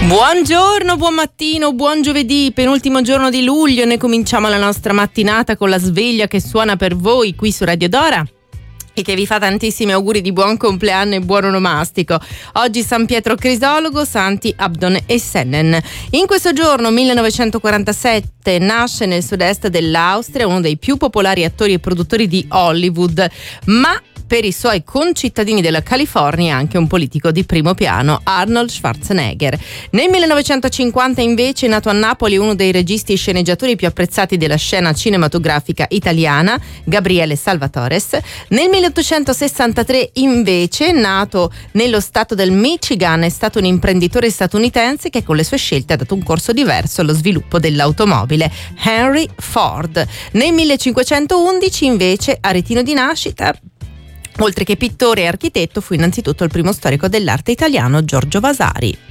Buongiorno, buon mattino, buon giovedì, penultimo giorno di luglio e noi cominciamo la nostra mattinata con la sveglia che suona per voi qui su Radio Dora e che vi fa tantissimi auguri di buon compleanno e buon onomastico. Oggi San Pietro Crisologo, Santi Abdon e Sennen. In questo giorno, 1947, nasce nel sud-est dell'Austria uno dei più popolari attori e produttori di Hollywood, ma per i suoi concittadini della California anche un politico di primo piano, Arnold Schwarzenegger. Nel 1950 invece è nato a Napoli uno dei registi e sceneggiatori più apprezzati della scena cinematografica italiana, Gabriele Salvatores. Nel 1863 invece, nato nello stato del Michigan, è stato un imprenditore statunitense che con le sue scelte ha dato un corso diverso allo sviluppo dell'automobile, Henry Ford. Nel 1511 invece, aretino di nascita, oltre che pittore e architetto, fu innanzitutto il primo storico dell'arte italiano, Giorgio Vasari.